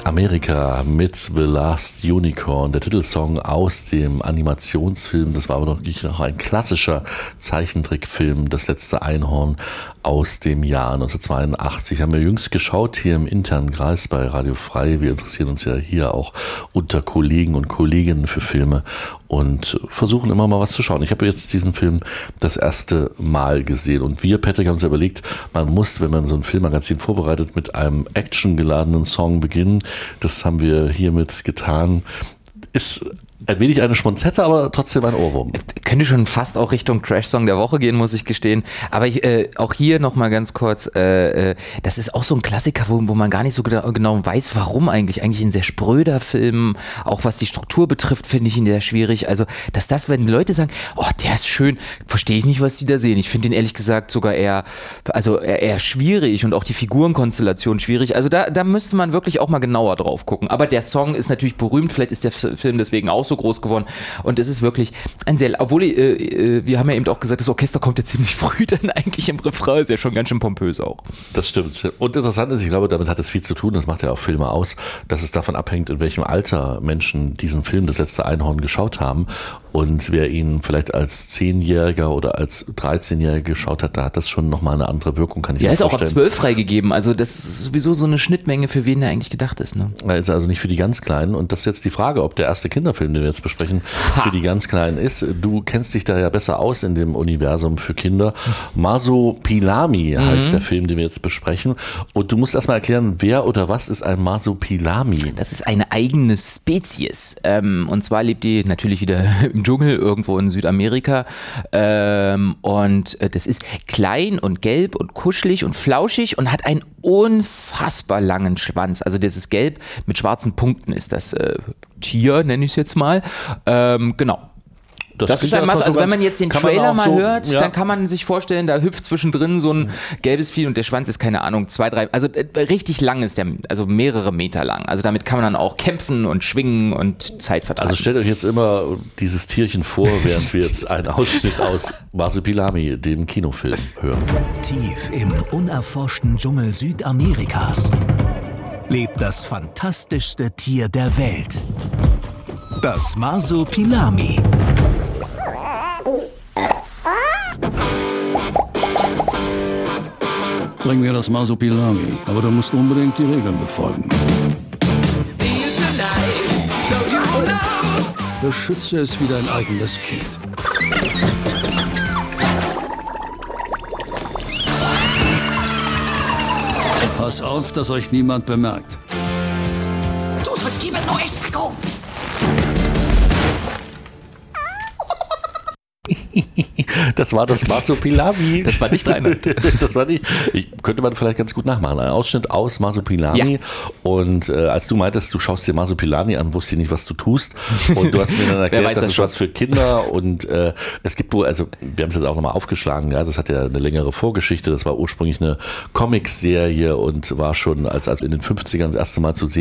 Amerika mit The Last Unicorn, der Titelsong aus dem Animationsfilm. Das war aber noch ein klassischer Zeichentrickfilm, Das letzte Einhorn aus dem Jahr 1982. Haben wir jüngst geschaut hier im internen Kreis bei Radio Frei. Wir interessieren uns ja hier auch unter Kollegen und Kolleginnen für Filme und versuchen immer mal was zu schauen. Ich habe jetzt diesen Film das erste Mal gesehen und wir, Patrick, haben uns überlegt, man muss, wenn man so ein Filmmagazin vorbereitet, mit einem actiongeladenen Song beginnen. Das haben wir hiermit getan. Ist ein wenig eine Schmonzette, aber trotzdem ein Ohrwurm. Könnte schon fast auch Richtung Trash-Song der Woche gehen, muss ich gestehen. Aber auch hier nochmal ganz kurz, das ist auch so ein Klassiker, wo man gar nicht so genau weiß, warum eigentlich. Eigentlich ein sehr spröder Film. Auch was die Struktur betrifft, finde ich ihn sehr schwierig. Also, wenn Leute sagen, oh, der ist schön, verstehe ich nicht, was die da sehen. Ich finde ihn ehrlich gesagt sogar eher schwierig und auch die Figurenkonstellation schwierig. Also da müsste man wirklich auch mal genauer drauf gucken. Aber der Song ist natürlich berühmt, vielleicht ist der Film deswegen auch so groß geworden und es ist wirklich ein sehr, obwohl wir haben ja eben auch gesagt, das Orchester kommt ja ziemlich früh dann eigentlich im Refrain, ist ja schon ganz schön pompös auch. Das stimmt. Und interessant ist, ich glaube, damit hat es viel zu tun, das macht ja auch Filme aus, dass es davon abhängt, in welchem Alter Menschen diesen Film Das letzte Einhorn geschaut haben. Und wer ihn vielleicht als 10-Jähriger oder als 13-Jähriger geschaut hat, da hat das schon nochmal eine andere Wirkung, kann ich mir vorstellen. Er ist auch ab 12 freigegeben, also das ist sowieso so eine Schnittmenge, für wen der eigentlich gedacht ist. Ne? Er ist also nicht für die ganz Kleinen und das ist jetzt die Frage, ob der erste Kinderfilm, den wir jetzt besprechen, für die ganz Kleinen ist. Du kennst dich da ja besser aus in dem Universum für Kinder. Masopilami heißt der Film, den wir jetzt besprechen und du musst erstmal erklären, wer oder was ist ein Masopilami? Das ist eine eigene Spezies und zwar lebt die natürlich wieder im Dschungel irgendwo in Südamerika und das ist klein und gelb und kuschelig und flauschig und hat einen unfassbar langen Schwanz. Also das ist gelb mit schwarzen Punkten ist das Tier, nenne ich es jetzt mal. Genau. Das ist also wenn man jetzt den Trailer mal hört, dann kann man sich vorstellen, da hüpft zwischendrin so ein gelbes Vieh und der Schwanz ist, keine Ahnung, 2, 3, also richtig lang ist der, also mehrere Meter lang. Also damit kann man dann auch kämpfen und schwingen und Zeit vertreiben. Also stellt euch jetzt immer dieses Tierchen vor, während wir jetzt einen Ausschnitt aus Masopilami, dem Kinofilm, hören. Tief im unerforschten Dschungel Südamerikas lebt das fantastischste Tier der Welt. Das Masopilami. Bring mir das Masopilami, aber du musst unbedingt die Regeln befolgen. Beschütze es wie dein eigenes Kind. Pass auf, dass euch niemand bemerkt. Du sollst geben, no es saco. Das war das Masopilami. Das war nicht Reinhard. Das war nicht. Könnte man vielleicht ganz gut nachmachen. Ein Ausschnitt aus Masopilami. Ja. Und als du meintest, du schaust dir Masopilami an, wusste ich nicht, was du tust. Und du hast mir dann erklärt, das ist was für Kinder. Und es gibt wohl, also wir haben es jetzt auch nochmal aufgeschlagen, ja, das hat ja eine längere Vorgeschichte. Das war ursprünglich eine Comic-Serie und war schon als in den 50ern das erste Mal zu sehen.